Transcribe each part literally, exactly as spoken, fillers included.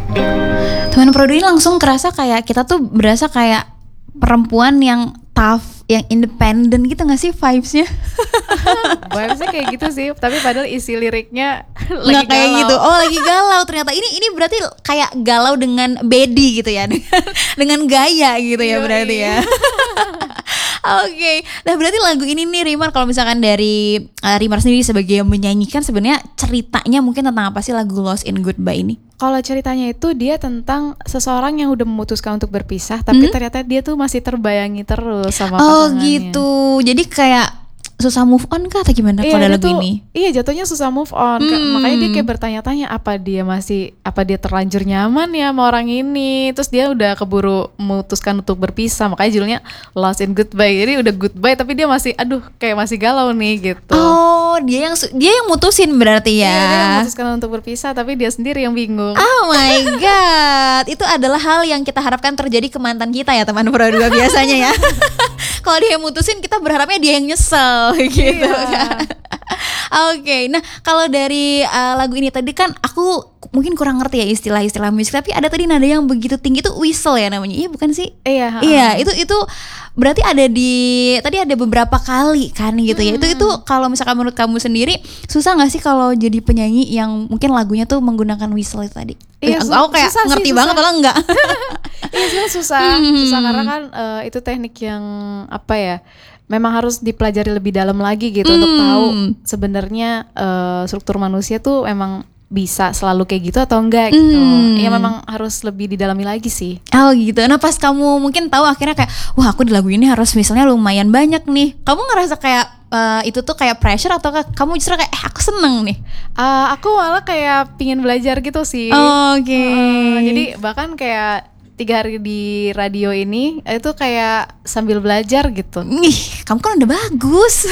Teman Pro dua ini langsung kerasa kayak kita tuh berasa kayak perempuan yang tough, yang independen gitu gak sih vibes-nya? Vibes-nya kayak gitu sih, tapi padahal isi liriknya nggak kayak galau. Gitu. Oh lagi galau ternyata. Ini ini berarti kayak galau dengan bedi gitu ya, dengan, dengan gaya gitu ya berarti ya. Oke, okay. Nah berarti lagu ini nih Rimar, kalau misalkan dari uh, Rimar sendiri sebagai yang menyanyikan, sebenarnya ceritanya mungkin tentang apa sih lagu Lost in Goodbye ini? Kalau ceritanya itu dia tentang seseorang yang udah memutuskan untuk berpisah, tapi hmm? ternyata dia tuh masih terbayangi terus sama pasangannya. Oh gitu, jadi kayak susah move on kah atau gimana iya, kalau lagu tuh, ini? Iya jatuhnya susah move on, hmm. makanya dia kayak bertanya-tanya apa dia masih apa dia terlanjur nyaman ya sama orang ini, terus dia udah keburu memutuskan untuk berpisah, makanya judulnya Lost in Goodbye. Jadi udah goodbye tapi dia masih aduh kayak masih galau nih gitu. Oh dia yang dia yang mutusin berarti ya? Iya dia yang memutuskan untuk berpisah tapi dia sendiri yang bingung. Oh my god, itu adalah hal yang kita harapkan terjadi ke mantan kita ya teman Pro dua biasanya ya. Kalau dia yang mutusin kita berharapnya dia yang nyesel gitu iya. kan. Oke, okay. Nah kalau dari uh, lagu ini tadi kan aku mungkin kurang ngerti ya istilah-istilah musik, tapi ada tadi nada yang begitu tinggi itu whistle ya namanya, iya bukan sih? Iya. Iya itu itu berarti ada di tadi ada beberapa kali kan gitu ya. Hmm. Itu itu kalau misalkan menurut kamu sendiri susah nggak sih kalau jadi penyanyi yang mungkin lagunya tuh menggunakan whistle itu tadi? Iya, aku, aku kayak susah ngerti sih, banget susah. Padahal enggak. Iya sebenarnya susah, hmm. susah karena kan uh, itu teknik yang apa ya? Memang harus dipelajari lebih dalam lagi gitu hmm. untuk tahu sebenarnya uh, struktur manusia tuh emang bisa selalu kayak gitu atau enggak gitu. Hmm. Ya memang harus lebih didalami lagi sih. Oh gitu. Nah pas kamu mungkin tahu akhirnya kayak wah aku di lagu ini harus misalnya lumayan banyak nih. Kamu ngerasa kayak uh, itu tuh kayak pressure atau kamu justru kayak eh aku seneng nih? Uh, aku malah kayak pingin belajar gitu sih. Oh, Oke. Okay. Uh, jadi bahkan kayak tiga hari di radio ini itu kayak sambil belajar gitu. Ih, kamu kan udah bagus.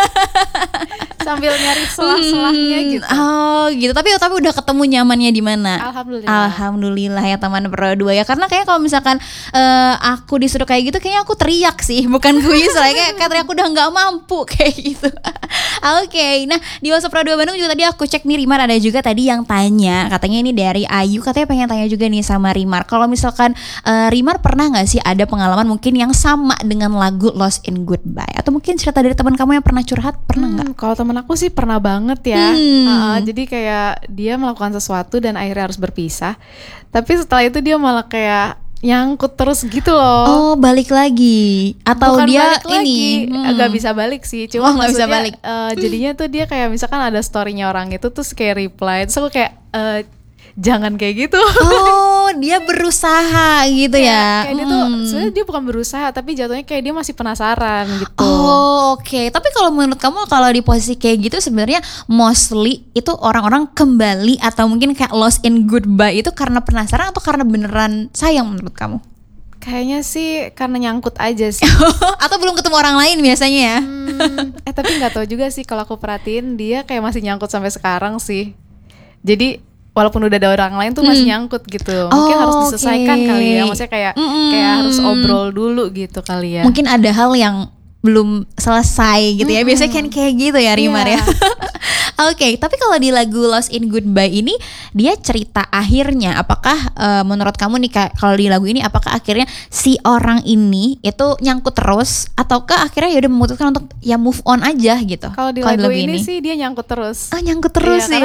Sambil nyari selah-selahnya hmm, gitu. Oh, gitu. Tapi tapi udah ketemu nyamannya di mana? Alhamdulillah. Alhamdulillah ya teman Pro dua ya. Karena kayak kalau misalkan uh, aku disuruh kayak gitu kayaknya aku teriak sih, bukan kuis lah kayak kayak aku udah nggak mampu kayak gitu. Oke. Okay. Nah, di WhatsApp Pro dua Bandung juga tadi aku cek nih Rimar ada juga tadi yang tanya, katanya ini dari Ayu, katanya pengen tanya juga nih sama Rimar. Kalau misalkan uh, Rimar pernah nggak sih ada pengalaman mungkin yang sama dengan lagu Lost in Goodbye, atau mungkin cerita dari teman kamu yang pernah curhat, pernah nggak? Hmm, kalau teman aku sih pernah banget ya. Hmm. Uh, jadi kayak dia melakukan sesuatu dan akhirnya harus berpisah. Tapi setelah itu dia malah kayak nyangkut terus gitu loh. Oh balik lagi atau Bukan dia balik ini hmm. gak bisa balik sih. Cuma oh, gak bisa maksudnya balik. Uh, jadinya tuh dia kayak misalkan ada story-nya orang itu terus kayak reply, terus aku kayak uh, jangan kayak gitu. Oh dia berusaha gitu ya. Kayak dia tuh sebenarnya dia bukan berusaha tapi jatuhnya kayak dia masih penasaran gitu. Oh oke. Okay. Tapi kalau menurut kamu kalau di posisi kayak gitu sebenarnya mostly itu orang-orang kembali atau mungkin kayak lost in goodbye itu karena penasaran atau karena beneran sayang menurut kamu? Kayaknya sih karena nyangkut aja sih. Atau belum ketemu orang lain biasanya ya. hmm, Eh tapi nggak tahu juga sih, kalau aku perhatiin dia kayak masih nyangkut sampai sekarang sih. Jadi walaupun udah ada orang lain tuh masih hmm. nyangkut gitu. Mungkin oh, harus diselesaikan okay. kali ya. Maksudnya kayak mm-mm. kayak harus obrol dulu gitu kali ya. Mungkin ada hal yang belum selesai gitu ya. Mm-mm. Biasanya kan kayak gitu ya Rimar yeah. ya. Oke, okay, tapi kalau di lagu Lost in Goodbye ini dia cerita akhirnya apakah uh, menurut kamu nih Kak, kalau di lagu ini apakah akhirnya si orang ini itu nyangkut terus ataukah akhirnya ya udah memutuskan untuk ya move on aja gitu? Kalau di, di lagu ini, ini sih dia nyangkut terus. Ah, nyangkut terus iya, sih.